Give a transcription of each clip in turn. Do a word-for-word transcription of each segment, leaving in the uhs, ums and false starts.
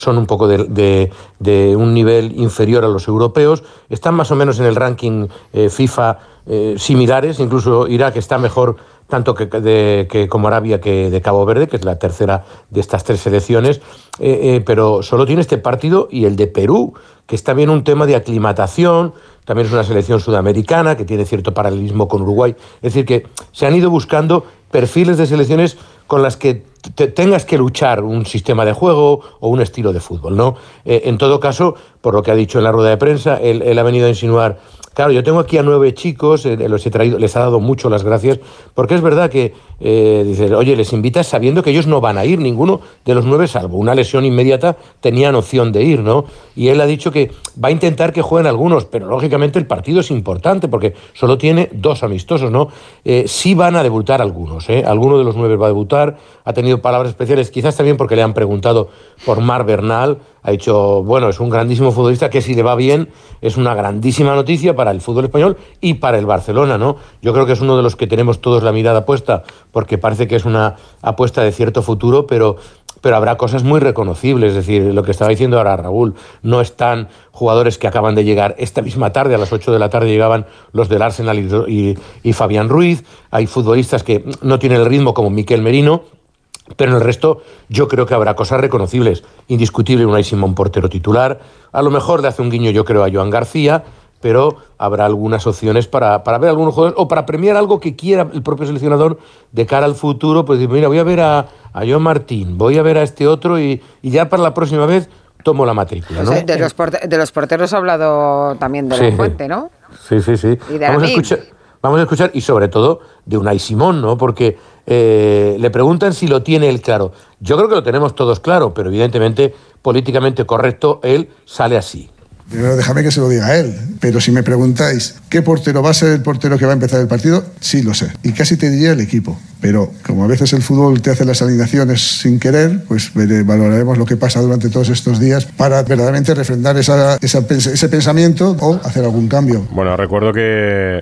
son un poco de, de, de un nivel inferior a los europeos, están más o menos en el ranking eh, FIFA eh, similares, incluso Irak está mejor tanto que, de, que como Arabia que de Cabo Verde, que es la tercera de estas tres selecciones, eh, eh, pero solo tiene este partido y el de Perú, que es también un tema de aclimatación, también es una selección sudamericana que tiene cierto paralelismo con Uruguay, es decir, que se han ido buscando perfiles de selecciones con las que te tengas que luchar un sistema de juego o un estilo de fútbol, ¿no? Eh, en todo caso, por lo que ha dicho en la rueda de prensa, él, él ha venido a insinuar, claro, yo tengo aquí a nueve chicos, eh, los he traído, les ha dado mucho las gracias, porque es verdad que, eh, dice, oye, les invitas sabiendo que ellos no van a ir, ninguno de los nueve, salvo una lesión inmediata, tenían opción de ir, ¿no? Y él ha dicho que va a intentar que jueguen algunos, pero lógicamente el partido es importante, porque solo tiene dos amistosos, ¿no? Eh, sí van a debutar algunos, ¿eh? Alguno de los nueve va a debutar, ha tenido palabras especiales, quizás también porque le han preguntado por Marc Bernal, ha dicho, bueno, es un grandísimo futbolista que si le va bien es una grandísima noticia para el fútbol español y para el Barcelona, ¿no? Yo creo que es uno de los que tenemos todos la mirada puesta porque parece que es una apuesta de cierto futuro, pero, pero habrá cosas muy reconocibles, es decir, lo que estaba diciendo ahora Raúl, no están jugadores que acaban de llegar esta misma tarde, a las ocho de la tarde llegaban los del Arsenal y, y, y Fabián Ruiz, hay futbolistas que no tienen el ritmo como Miquel Merino, pero en el resto yo creo que habrá cosas reconocibles. Indiscutible Unai Simón, portero titular. A lo mejor le hace un guiño, yo creo, a Joan García, pero habrá algunas opciones para, para ver algunos jugadores o para premiar algo que quiera el propio seleccionador de cara al futuro. Pues mira, voy a ver a, a Joan Martín, voy a ver a este otro y, y ya para la próxima vez tomo la matrícula, ¿no? Sí, de, los porte- de los porteros ha hablado también de sí. La Fuente, ¿no? Sí, sí, sí. Y de Vamos a escuchar, vamos a escuchar y sobre todo de Unai Simón, ¿no? Porque eh, le preguntan si lo tiene él claro. Yo creo que lo tenemos todos claro, pero evidentemente políticamente correcto, él sale así. Primero déjame que se lo diga a él, pero si me preguntáis ¿qué portero va a ser el portero que va a empezar el partido? Sí, lo sé. Y casi te diría el equipo. Pero como a veces el fútbol te hace las alineaciones sin querer, pues valoraremos lo que pasa durante todos estos días para verdaderamente refrendar esa, esa, ese pensamiento o hacer algún cambio. Bueno, recuerdo que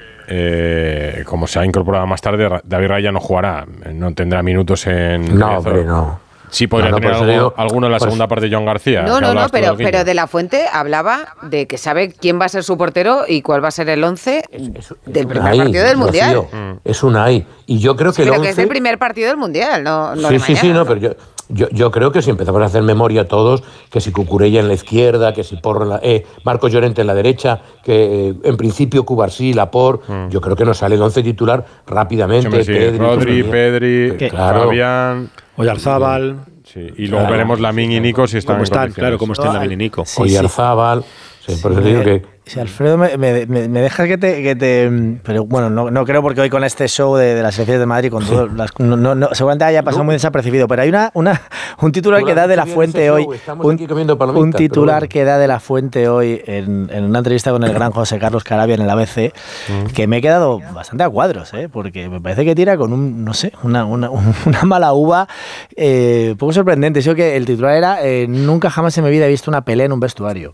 eh, como se ha incorporado más tarde, David Raya no jugará, no tendrá minutos en... No, hombre, no. Sí, podría no, no, tener algo, digo, alguno en la segunda parte de Joan García. No, no, no, pero, pero de La Fuente hablaba de que sabe quién va a ser su portero y cuál va a ser el once es, es, del primer Unai, partido del Mundial. Rocío, mm. Es Unai. Y yo creo que sí, el pero once... que es el primer partido del Mundial, no, no sí, de sí, mañana. sí, no, pero yo, yo, yo creo que si empezamos a hacer memoria todos, que si Cucurella en la izquierda, que si Porro en la, eh, Marcos Llorente en la derecha, que eh, en principio Cubarsí, Laporte, mm. yo creo que nos sale el once titular rápidamente. Sí, Pedri, Rodri, Pedri, que, claro. Fabián... Oyarzábal... Sí, y luego claro, veremos Lamine y Nico si están ¿Cómo están? Claro, cómo están Lamine y Nico. Sí, Oyarzábal, sí, sí, por eso me, digo que... Si Alfredo, me, me, me dejas que te, que te... Pero bueno, no, no creo porque hoy con este show de, de las selecciones de Madrid, con todo, las, no, no, no, seguramente haya pasado no. muy desapercibido, pero hay una, una un titular que da de La Fuente hoy, un, un titular que da de La Fuente hoy en, en una entrevista con el gran José Carlos Carabia en el A B C, mm. que me he quedado bastante a cuadros, ¿eh? Porque me parece que tira con un, no sé, una, una, una mala uva, eh, poco sorprendente. Yo que el titular era, eh, nunca jamás en mi vida he visto una pelea en un vestuario.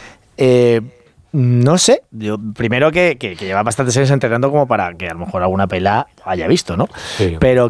Eh... No sé, yo primero que, que, que lleva bastantes años entrenando como para que a lo mejor alguna pelea haya visto, ¿no? Sí. Pero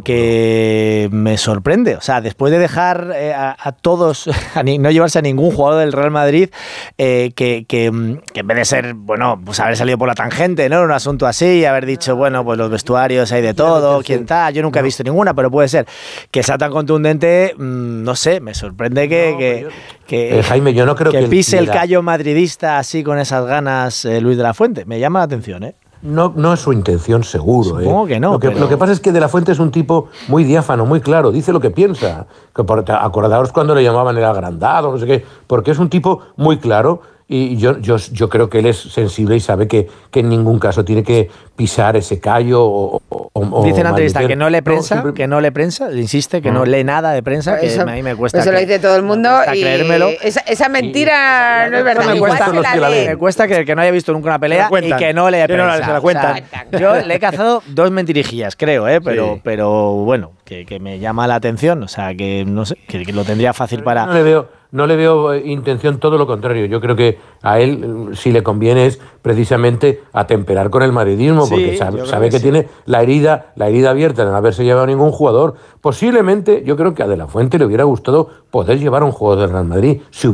que me sorprende, o sea, después de dejar eh, a, a todos, a ni, no llevarse a ningún jugador del Real Madrid, eh, que, que, que en vez de ser, bueno, pues haber salido por la tangente, ¿no? Un asunto así, y haber dicho, bueno, pues los vestuarios hay de todo, quién tal, yo nunca he visto ninguna, pero puede ser que sea tan contundente, mmm, no sé, me sorprende que, no, que, que, eh, Jaime, yo no creo que, que pise el, el callo madridista así con esas ganas eh, Luis de la Fuente. Me llama la atención, ¿eh? No, no es su intención, seguro. Supongo ¿eh? que no. Lo que, pero... lo que pasa es que de la Fuente es un tipo muy diáfano, muy claro, dice lo que piensa. Que por, acordaos cuando le llamaban el agrandado, no sé qué, porque es un tipo muy claro. Y yo, yo, yo creo que él es sensible y sabe que, que en ningún caso tiene que pisar ese callo o, o dice en la entrevista que no lee prensa, no, siempre... que no lee prensa, insiste que no, no lee nada de prensa, que eso, a mí me cuesta. Eso que, lo dice todo el mundo y creérmelo. Esa, esa mentira y, no es verdad. Me cuesta, que la lee. me cuesta que, que no haya visto nunca una pelea y que no lee prensa. No, se la cuentan. O sea, yo le he cazado dos mentirijillas, creo, ¿eh? pero, sí. pero bueno, que, que me llama la atención, o sea, que no sé, que, que lo tendría fácil para... No le veo... No le veo intención, todo lo contrario. Yo creo que a él, si le conviene, es precisamente atemperar con el madridismo, sí, porque sabe, sabe que, que sí. tiene la herida, la herida abierta de no haberse llevado ningún jugador. Posiblemente, yo creo que a De la Fuente le hubiera gustado poder llevar a un jugador del Real Madrid. Si